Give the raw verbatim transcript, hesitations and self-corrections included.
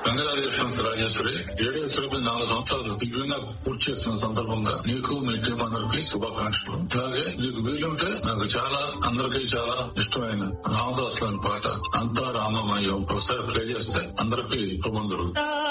Congratulations Rajeshwari. Radio Surabhi నాలుగు సంవత్సరాలు దివ్యంగా పూర్తి చేస్తున్న సందర్భంగా నీకు మీ టీం అందరికి శుభాకాంక్షలు. అలాగే నీకు వీలుంటే నాకు చాలా అందరికీ చాలా ఇష్టమైన రామదాస్ లోని పాట అంతా రామమయం ఒకసారి ప్లే చేస్తే అందరికీ శుభం జరుగుతుంది.